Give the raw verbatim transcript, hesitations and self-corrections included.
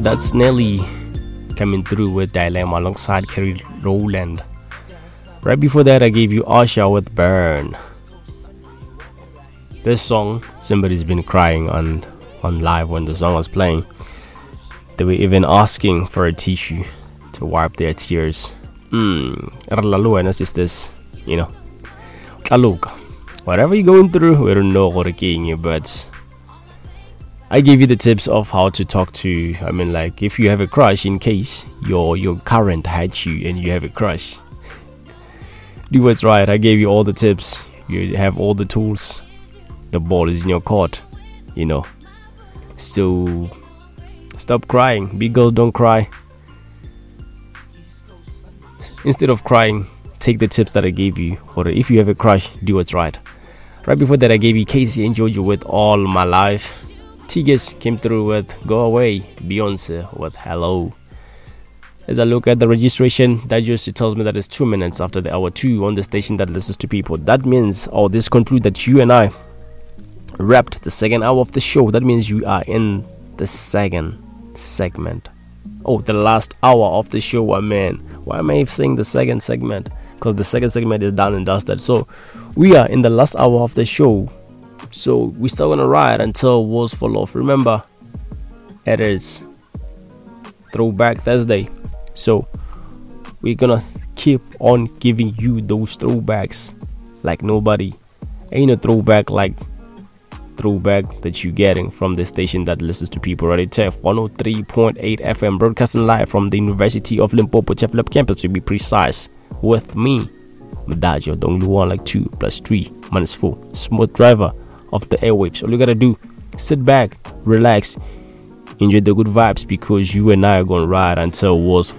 That's Nelly coming through with Dilemma alongside Kerry Rowland. Right before that, I gave you Asha with Burn. This song, somebody's been crying on, on live when the song was playing. They were even asking for a tissue to wipe their tears. Hmm, mm. sisters, you know. Whatever you're going through, we don't know what to you, but I give you the tips of how to talk to, I mean, like, if you have a crush, in case your your current hates you and you have a crush. Do what's right. I gave you all the tips. You have all the tools. The ball is in your court, you know. So stop crying. Big girls don't cry. Instead of crying, take the tips that I gave you. Or if you have a crush, do what's right. Right before that, I gave you Casey and Jojo with All My Life. Tigers came through with Go Away. Beyonce with Hello. As I look at the registration, that just tells me that it's two minutes after the hour two on the station that listens to people. That means, or this concludes that you and I wrapped the second hour of the show. That means you are in the second segment. Oh, the last hour of the show. I mean, why am I saying the second segment? Because the second segment is done and dusted. So we are in the last hour of the show. So we're still gonna ride until Walls Fall Off. Remember, it is Throwback Thursday. So we're gonna keep on giving you those throwbacks like nobody. Ain't a throwback like throwback that you're getting from the station that listens to people. Right at T E F one oh three point eight F M, broadcasting live from the University of Limpopo T E F Lab campus, to be precise. With me, Madajo, the only one like two plus three minus four, smooth driver of the airwaves. All you gotta do, sit back, relax, enjoy the good vibes, because you and I are gonna ride until Walls Fall